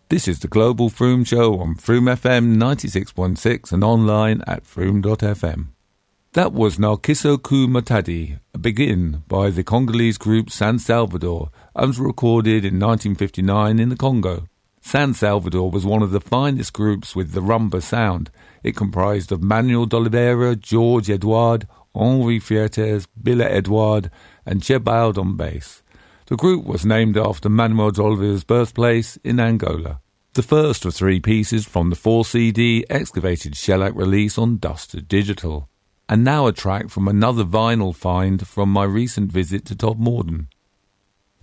This is the Global Froome Show on Froome FM 96.6 and online at froome.fm. That was Narciso Ku Matadi, a Begin by the Congolese group San Salvador, and was recorded in 1959 in the Congo. San Salvador was one of the finest groups with the rumba sound. It comprised of Manuel d'Oliveira, George Edouard, Henri Fiertes, Billa Edouard, and Chebald on bass. The group was named after Manuel d'Oliveira's birthplace in Angola. The first of three pieces from the 4-CD Excavated Shellac release on Duster Digital. And now a track from another vinyl find from my recent visit to Todmorden.